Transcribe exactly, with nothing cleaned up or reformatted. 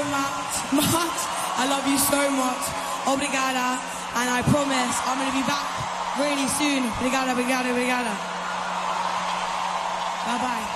much, much. I love you so much. Obrigada. And I promise I'm going to be back really soon. Obrigada, obrigada, obrigada. Bye-bye.